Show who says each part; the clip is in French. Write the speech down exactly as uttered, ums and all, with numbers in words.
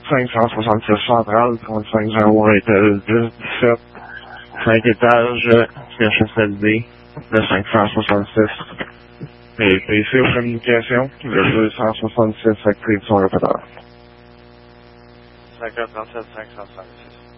Speaker 1: cinq cent soixante-six central, trente-cinq zéro un Intel, dix dix-sept, cinq étages, C H S L D, le cinq cent soixante-six. Et P C aux communications, le deux cent soixante-six active son répéteur.
Speaker 2: cinquante trente-sept cinq cent soixante-six.